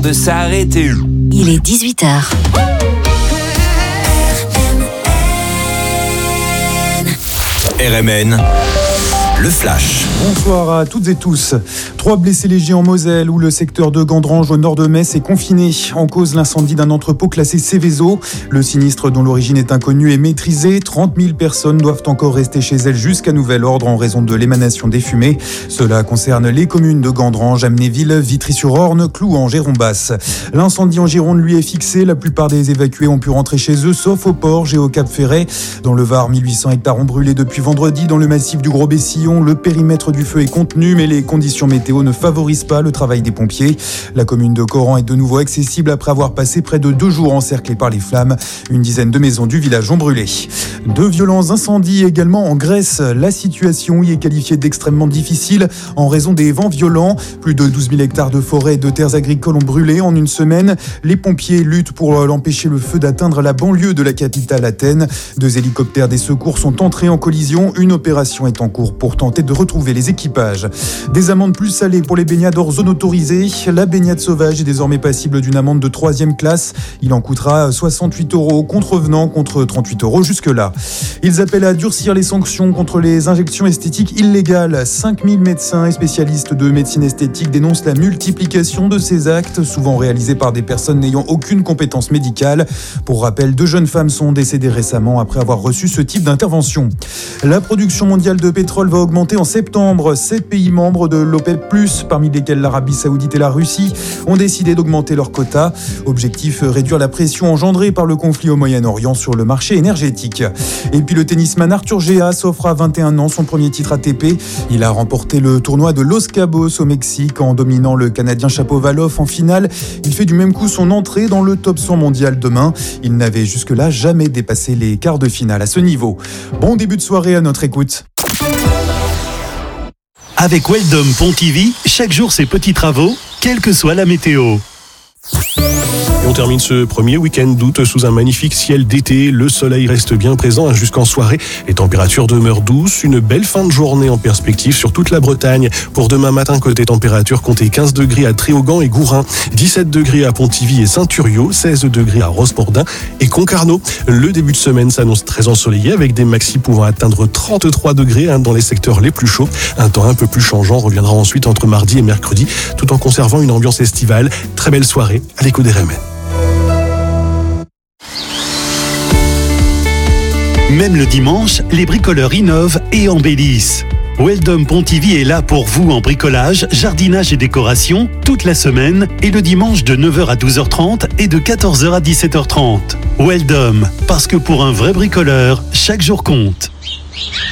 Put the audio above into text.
de s'arrêter. Il est 18h. RMN, le flash. Bonsoir à toutes et tous. 3 blessés légers en Moselle où le secteur de Gandrange au nord de Metz est confiné. En cause l'incendie d'un entrepôt classé Céveso. Le sinistre dont l'origine est inconnue est maîtrisé. 30 000 personnes doivent encore rester chez elles jusqu'à nouvel ordre en raison de l'émanation des fumées. Cela concerne les communes de Gandrange, Amnéville, Vitry-sur-Orne, Clouange et Rombas. L'incendie en Gironde lui est fixé. La plupart des évacués ont pu rentrer chez eux sauf au Porge et au Cap-Ferret. Dans le Var, 1800 hectares ont brûlé depuis vendredi dans le massif du Gros-Bessillon. Le périmètre du feu est contenu mais les conditions météo ne favorisent pas le travail des pompiers. La commune de Coran est de nouveau accessible après avoir passé près de 2 jours encerclée par les flammes. Une dizaine de maisons du village ont brûlé. 2 violents incendies également en Grèce. La situation y est qualifiée d'extrêmement difficile en raison des vents violents. Plus de 12 000 hectares de forêts et de terres agricoles ont brûlé en une semaine. Les pompiers luttent pour empêcher le feu d'atteindre la banlieue de la capitale Athènes. 2 hélicoptères des secours sont entrés en collision. Une opération est en cours pour tenter de retrouver les équipages. Des amendes plus salées pour les baignades hors zone autorisée. La baignade sauvage est désormais passible d'une amende de 3e classe. Il en coûtera 68 € aux contrevenants contre 38 € jusque-là. Ils appellent à durcir les sanctions contre les injections esthétiques illégales. 5000 médecins et spécialistes de médecine esthétique dénoncent la multiplication de ces actes, souvent réalisés par des personnes n'ayant aucune compétence médicale. Pour rappel, 2 jeunes femmes sont décédées récemment après avoir reçu ce type d'intervention. La production mondiale de pétrole va augmenter en septembre. 7 pays membres de l'OPEP+, parmi lesquels l'Arabie Saoudite et la Russie, ont décidé d'augmenter leurs quotas. Objectif, réduire la pression engendrée par le conflit au Moyen-Orient sur le marché énergétique. Et puis le tennisman Arthur Gea s'offre à 21 ans son premier titre ATP. Il a remporté le tournoi de Los Cabos au Mexique en dominant le Canadien Shapovalov en finale. Il fait du même coup son entrée dans le top 100 mondial demain. Il n'avait jusque-là jamais dépassé les quarts de finale à ce niveau. Bon début de soirée à notre écoute. Avec Weldom Pontivy, chaque jour ses petits travaux, quelle que soit la météo. Et on termine ce premier week-end d'août sous un magnifique ciel d'été. Le soleil reste bien présent jusqu'en soirée. Les températures demeurent douces. Une belle fin de journée en perspective sur toute la Bretagne. Pour demain matin, côté température, comptez 15 degrés à Tréaugan et Gourin, 17 degrés à Pontivy et Saint-Thuriau, 16 degrés à Rospordin et Concarneau. Le début de semaine s'annonce très ensoleillé avec des maxis pouvant atteindre 33 degrés dans les secteurs les plus chauds. Un temps un peu plus changeant reviendra ensuite entre mardi et mercredi, tout en conservant une ambiance estivale. Très belle soirée à l'écho des RMN. Même le dimanche, les bricoleurs innovent et embellissent. Weldom Pontivy est là pour vous en bricolage, jardinage et décoration toute la semaine et le dimanche de 9h à 12h30 et de 14h à 17h30. Weldom, parce que pour un vrai bricoleur, chaque jour compte.